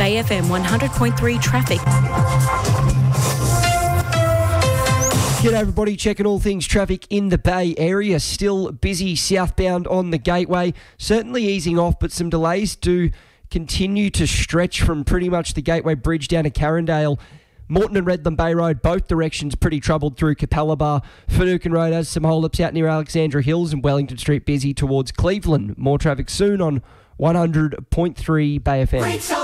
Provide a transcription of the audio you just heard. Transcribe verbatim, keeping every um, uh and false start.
Bay F M one hundred point three traffic. G'day everybody, checking all things traffic in the Bay Area. Still busy southbound on the Gateway. Certainly easing off, but some delays do continue to stretch from pretty much the Gateway Bridge down to Carindale. Moreton and Redland Bay Road, both directions pretty troubled through Capalaba. Finucane Road has some hold-ups out near Alexandra Hills, and Wellington Street busy towards Cleveland. More traffic soon on one hundred point three Bay F M.